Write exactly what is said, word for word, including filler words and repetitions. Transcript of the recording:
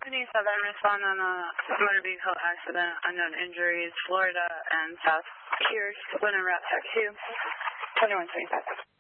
seven, respond on a motor vehicle accident, unknown injuries, Florida and South Pierce, winter route tech two, twenty-one twenty-five.